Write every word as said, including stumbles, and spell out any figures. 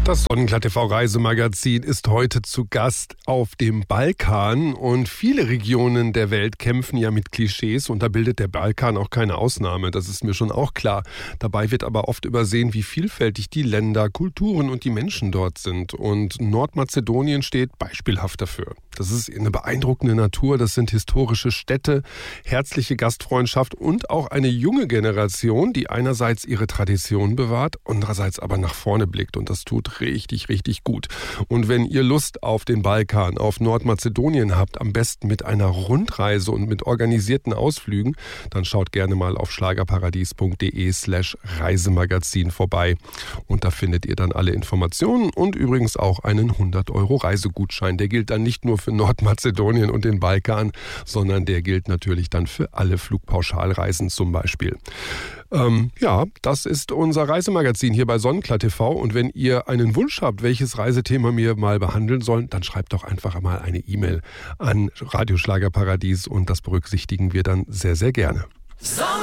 Das Sonnenklar-T V-Reisemagazin ist heute zu Gast auf dem Balkan und viele Regionen der Welt kämpfen ja mit Klischees und da bildet der Balkan auch keine Ausnahme, das ist mir schon auch klar. Dabei wird aber oft übersehen, wie vielfältig die Länder, Kulturen und die Menschen dort sind und Nordmazedonien steht beispielhaft dafür. Das ist eine beeindruckende Natur, das sind historische Städte, herzliche Gastfreundschaft und auch eine junge Generation, die einerseits ihre Tradition bewahrt, andererseits aber nach vorne blickt und das tut richtig, richtig gut. Und wenn ihr Lust auf den Balkan, auf Nordmazedonien habt, am besten mit einer Rundreise und mit organisierten Ausflügen, dann schaut gerne mal auf schlagerparadies.de slash Reisemagazin vorbei. Und da findet ihr dann alle Informationen und übrigens auch einen hundert Euro Reisegutschein. Der gilt dann nicht nur für Nordmazedonien und den Balkan, sondern der gilt natürlich dann für alle Flugpauschalreisen zum Beispiel. Ähm, ja, das ist unser Reisemagazin hier bei Sonnenklar-T V und wenn ihr einen Wunsch habt, welches Reisethema wir mal behandeln sollen, dann schreibt doch einfach mal eine E-Mail an Radio Schlagerparadies und das berücksichtigen wir dann sehr, sehr gerne.